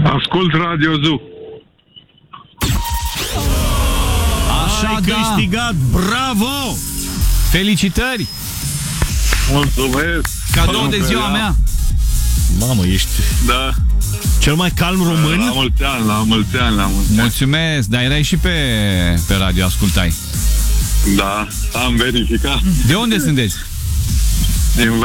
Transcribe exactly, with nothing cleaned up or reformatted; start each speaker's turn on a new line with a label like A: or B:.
A: Ascult Radio Zoo.
B: Așa ai
C: da.
B: câștigat, bravo!
C: Felicitări!
A: Mulțumesc.
C: Cadou de ziua mea.
B: Mamă, ești
A: Da.
B: cel mai calm român?
A: La mulți ani, la mulți ani, la mulți ani.
C: Mulțumesc, dar erai și pe, pe radio, ascultai.
A: Da, am verificat.
C: De unde sunteți?
A: Din